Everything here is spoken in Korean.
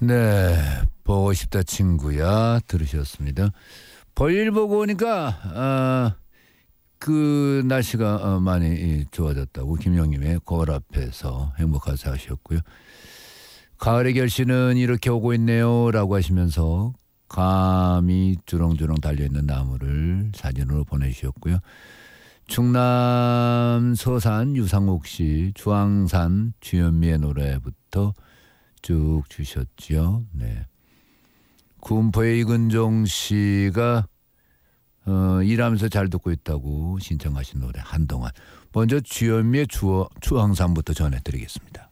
네, 보고 싶다 친구야 들으셨습니다. 볼일 보고 오니까 그 날씨가 많이 좋아졌다고 김영님의 거울 앞에서 행복하사 하셨고요. 가을의 결실은 이렇게 오고 있네요 라고 하시면서 감이 주렁주렁 달려있는 나무를 사진으로 보내주셨고요. 충남 서산 유상옥 씨 주황산 주현미의 노래부터 쭉 주셨죠. 네. 군포의 이근종 씨가 일하면서 잘 듣고 있다고 신청하신 노래 한동안. 먼저 주현미의 주황산부터 전해드리겠습니다.